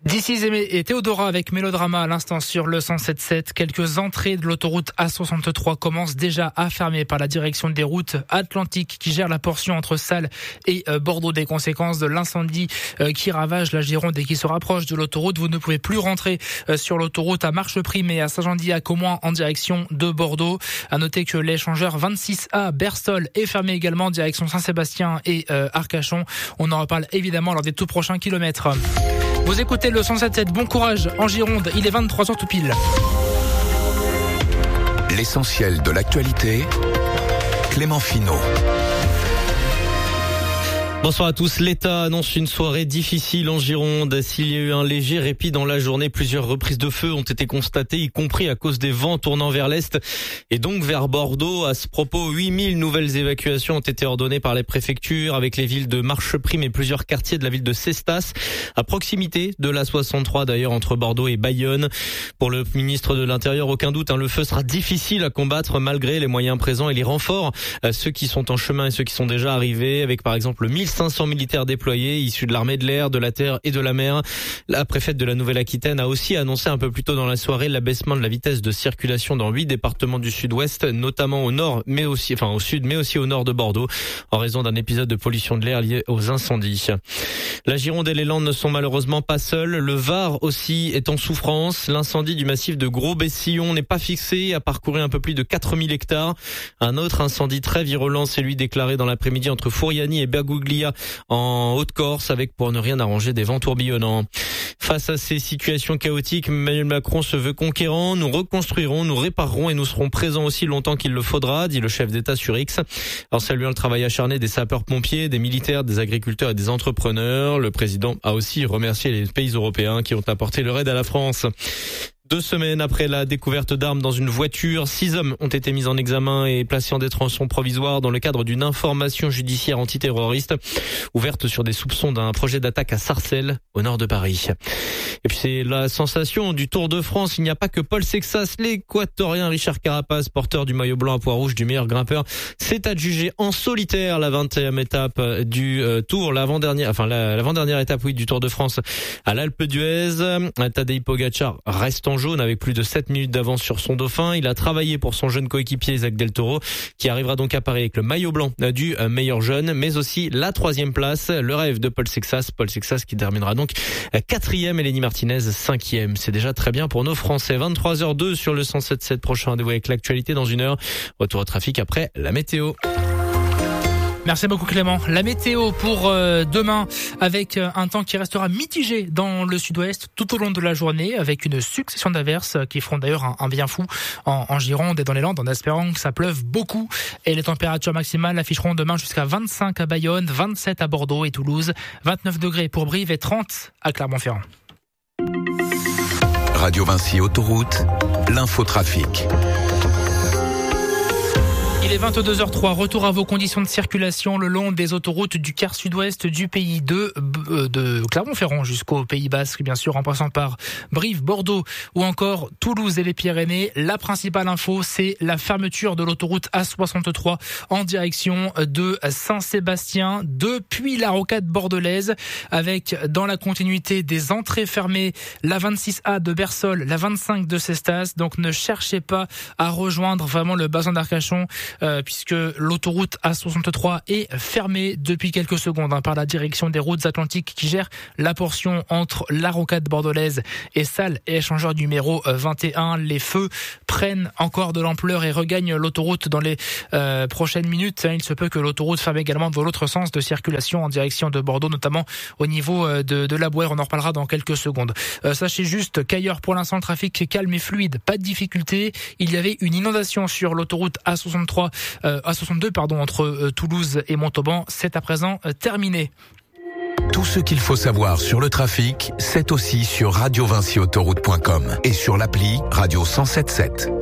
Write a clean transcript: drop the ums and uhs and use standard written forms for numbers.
D'ici et Théodora avec Mélodrama à l'instant sur le 107.7. Quelques entrées de l'autoroute A63 commencent déjà à fermer par la direction des routes Atlantique qui gère la portion entre Salles et Bordeaux des conséquences de l'incendie qui ravage la Gironde et qui se rapproche de l'autoroute. Vous ne pouvez plus rentrer sur l'autoroute à Marcheprime et à Saint-Jean-d'Illac au moins en direction de Bordeaux. À noter que l'échangeur 26A Berstol est fermé également direction Saint-Sébastien et Arcachon. On en reparle évidemment lors des tout prochains kilomètres. Vous écoutez le 107.7, bon courage en Gironde, il est 23h tout pile. L'essentiel de l'actualité, Clément Finot. Bonsoir à tous. L'État annonce une soirée difficile en Gironde. S'il y a eu un léger répit dans la journée, plusieurs reprises de feu ont été constatées, y compris à cause des vents tournant vers l'est et donc vers Bordeaux. À ce propos, 8000 nouvelles évacuations ont été ordonnées par les préfectures avec les villes de Marcheprime et plusieurs quartiers de la ville de Cestas, à proximité de la 63 d'ailleurs entre Bordeaux et Bayonne. Pour le ministre de l'Intérieur, aucun doute, le feu sera difficile à combattre malgré les moyens présents et les renforts, ceux qui sont en chemin et ceux qui sont déjà arrivés, avec par exemple 1500 militaires déployés issus de l'armée de l'air, de la terre et de la mer. La préfète de la Nouvelle-Aquitaine a aussi annoncé un peu plus tôt dans la soirée l'abaissement de la vitesse de circulation dans 8 départements du sud-ouest, notamment au nord, mais aussi, au sud, mais aussi au nord de Bordeaux, en raison d'un épisode de pollution de l'air lié aux incendies. La Gironde et les Landes ne sont malheureusement pas seuls. Le Var aussi est en souffrance. L'incendie du massif de Gros-Bessillon n'est pas fixé et a parcouru un peu plus de 4000 hectares. Un autre incendie très virulent, c'est lui déclaré dans l'après-midi entre Fouriani et Bergouglia en Haute-Corse, avec, pour ne rien arranger, des vents tourbillonnants. Face à ces situations chaotiques, Emmanuel Macron se veut conquérant. Nous reconstruirons, nous réparerons et nous serons présents aussi longtemps qu'il le faudra, dit le chef d'État sur X. En saluant le travail acharné des sapeurs-pompiers, des militaires, des agriculteurs et des entrepreneurs, le président a aussi remercié les pays européens qui ont apporté leur aide à la France. 2 semaines après la découverte d'armes dans une voiture, 6 hommes ont été mis en examen et placés en détention provisoire dans le cadre d'une information judiciaire antiterroriste ouverte sur des soupçons d'un projet d'attaque à Sarcelles, au nord de Paris. Et puis c'est la sensation du Tour de France. Il n'y a pas que Paul Sexas, l'équatorien Richard Carapaz, porteur du maillot blanc à pois rouge du meilleur grimpeur, s'est adjugé en solitaire la 20e étape du Tour, l'avant-dernière étape du Tour de France à l'Alpe d'Huez. Tadej Pogacar reste en jaune avec plus de 7 minutes d'avance sur son dauphin. Il a travaillé pour son jeune coéquipier Isaac Del Toro, qui arrivera donc à Paris avec le maillot blanc du meilleur jeune, mais aussi la 3e place, le rêve de Paul Sexas qui terminera donc 4e et Lenny Martinez 5e. C'est déjà très bien pour nos Français. 23h02 sur le 107.7, prochain rendez-vous avec l'actualité dans 1 heure. Retour au trafic après la météo. Merci beaucoup Clément. La météo pour demain avec un temps qui restera mitigé dans le sud-ouest tout au long de la journée avec une succession d'averses qui feront d'ailleurs un bien fou en Gironde et dans les Landes en espérant que ça pleuve beaucoup. Et les températures maximales afficheront demain jusqu'à 25 à Bayonne, 27 à Bordeaux et Toulouse, 29 degrés pour Brive et 30 à Clermont-Ferrand. Radio Vinci Autoroute, l'infotrafic. Il est 22h03, retour à vos conditions de circulation le long des autoroutes du quart sud-ouest du pays de Clermont-Ferrand jusqu'au Pays Basque, bien sûr, en passant par Brive, Bordeaux ou encore Toulouse et les Pyrénées. La principale info, c'est la fermeture de l'autoroute A63 en direction de Saint-Sébastien depuis la rocade bordelaise, avec dans la continuité des entrées fermées, la 26A de Bersol, la 25 de Cestas. Donc ne cherchez pas à rejoindre vraiment le bassin d'Arcachon, puisque l'autoroute A63 est fermée depuis quelques secondes par la direction des routes Atlantiques qui gère la portion entre la rocade bordelaise et Salles et échangeur numéro 21. Les feux prennent encore de l'ampleur et regagnent l'autoroute dans les prochaines minutes. Il se peut que l'autoroute ferme également dans l'autre sens de circulation en direction de Bordeaux, notamment au niveau de la Bouère. On en reparlera dans quelques secondes. Sachez juste qu'ailleurs, pour l'instant, le trafic est calme et fluide, pas de difficulté. Il y avait une inondation sur l'autoroute A62 entre Toulouse et Montauban. C'est à présent terminé. Tout ce qu'il faut savoir sur le trafic, c'est aussi sur radiovinciautoroute.com et sur l'appli Radio 107.7.